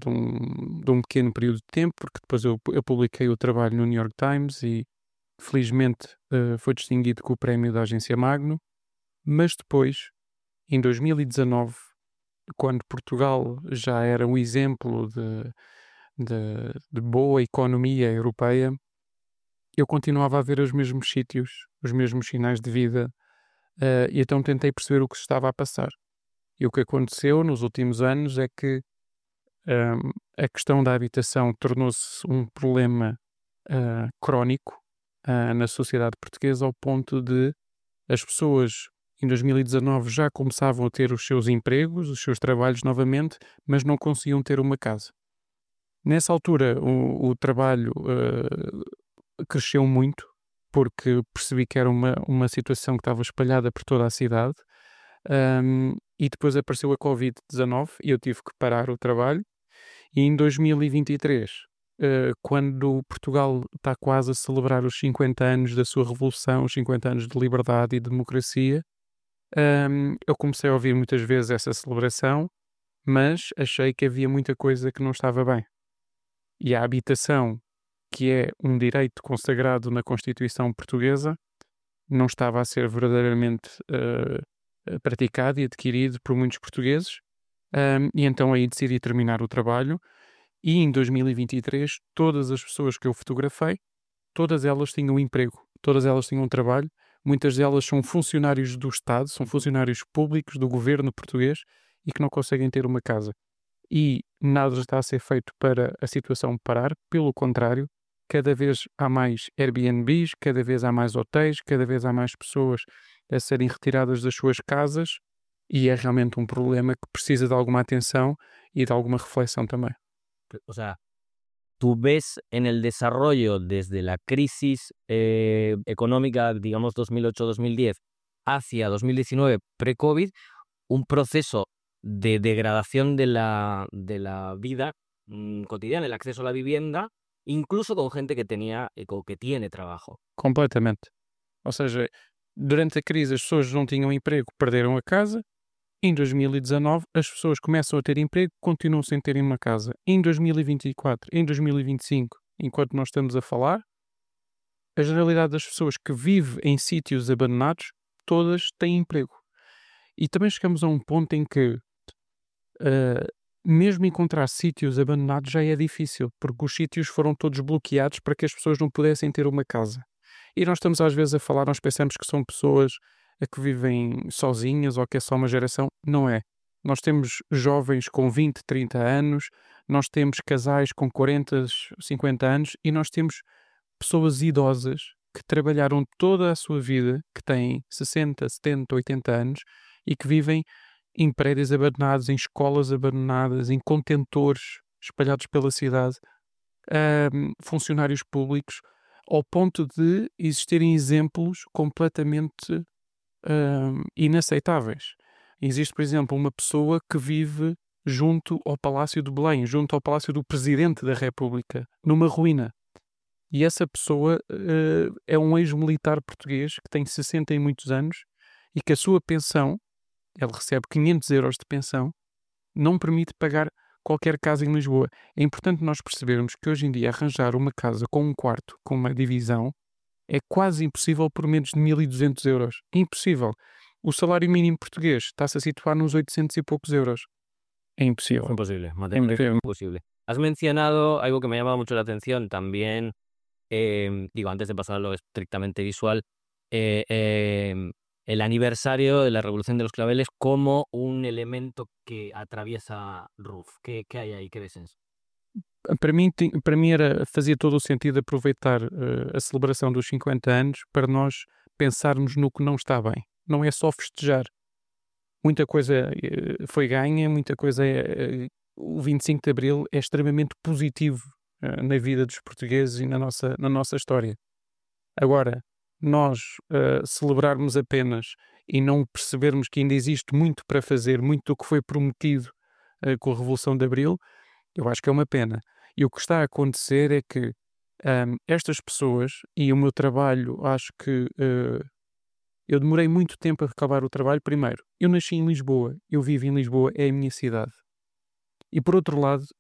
de um pequeno período de tempo, porque depois eu publiquei o trabalho no New York Times e felizmente foi distinguido com o prémio da agência Magno, mas depois, em 2019, quando Portugal já era um exemplo de boa economia europeia, eu continuava a ver os mesmos sítios, os mesmos sinais de vida, e então tentei perceber o que se estava a passar. E o que aconteceu nos últimos anos é que a questão da habitação tornou-se um problema crónico na sociedade portuguesa, ao ponto de as pessoas em 2019 já começavam a ter os seus empregos, os seus trabalhos novamente, mas não conseguiam ter uma casa. Nessa altura o trabalho cresceu muito, porque percebi que era uma situação que estava espalhada por toda a cidade, e depois apareceu a Covid-19 e eu tive que parar o trabalho. E em 2023, quando Portugal está quase a celebrar os 50 anos da sua revolução, os 50 anos de liberdade e democracia, eu comecei a ouvir muitas vezes essa celebração, mas achei que havia muita coisa que não estava bem. E a habitação, que é um direito consagrado na Constituição Portuguesa, não estava a ser verdadeiramente praticado e adquirido por muitos portugueses, e então aí decidi terminar o trabalho. E em 2023, todas as pessoas que eu fotografei, todas elas tinham emprego, todas elas tinham trabalho, muitas delas são funcionários do Estado, são funcionários públicos do governo português e que não conseguem ter uma casa. E nada está a ser feito para a situação parar, pelo contrário, cada vez há mais Airbnbs, cada vez há mais hotéis, cada vez há mais pessoas a serem retiradas das suas casas, e é realmente um problema que precisa de alguma atenção e de alguma reflexão também. O sea, tú ves en el desarrollo desde la crisis económica, digamos 2008-2010, hacia 2019, pre-COVID, un proceso de degradación de la vida cotidiana, el acceso a la vivienda, incluso con gente que tenía o que tiene trabajo. Completamente. Ou seja, durante a crise as pessoas não tinham emprego, perderam a casa. Em 2019 as pessoas começam a ter emprego, continuam sem terem uma casa. Em 2024, em 2025, enquanto nós estamos a falar, a generalidade das pessoas que vive em sítios abandonados, todas têm emprego. E também chegamos a um ponto em que mesmo encontrar sítios abandonados já é difícil, porque os sítios foram todos bloqueados para que as pessoas não pudessem ter uma casa. E nós estamos às vezes a falar, nós pensamos que são pessoas que vivem sozinhas ou que é só uma geração. Não é. Nós temos jovens com 20, 30 anos, nós temos casais com 40, 50 anos e nós temos pessoas idosas que trabalharam toda a sua vida, que têm 60, 70, 80 anos e que vivem em prédios abandonados, em escolas abandonadas, em contentores espalhados pela cidade, funcionários públicos, ao ponto de existirem exemplos completamente inaceitáveis. Existe, por exemplo, uma pessoa que vive junto ao Palácio de Belém, junto ao Palácio do Presidente da República, numa ruína. E essa pessoa é um ex-militar português que tem 60 e muitos anos e que a sua pensão, ele recebe 500 euros de pensão, não permite pagar qualquer casa em Lisboa. É importante nós percebermos que hoje em dia arranjar uma casa com um quarto, com uma divisão, é quase impossível por menos de 1.200 euros. Impossível. O salário mínimo português está-se a situar nos 800 e poucos euros. É imposible. Imposible, imposible. Has mencionado algo que me ha llamado mucho la atención también, antes de pasar a lo estrictamente visual, el aniversario de la Revolución de los Claveles como un elemento que atraviesa RUF. ¿Qué hay ahí? ¿Qué ves en eso? Para mim fazia todo o sentido aproveitar a celebração dos 50 anos para nós pensarmos no que não está bem. Não é só festejar. Muita coisa foi ganha, muita coisa o 25 de Abril é extremamente positivo na vida dos portugueses e na nossa história. Agora, nós celebrarmos apenas e não percebermos que ainda existe muito para fazer, muito do que foi prometido com a Revolução de Abril, eu acho que é uma pena. E o que está a acontecer é que estas pessoas, e o meu trabalho, acho que eu demorei muito tempo a acabar o trabalho. Primeiro, eu nasci em Lisboa, eu vivo em Lisboa, é a minha cidade. E por outro lado,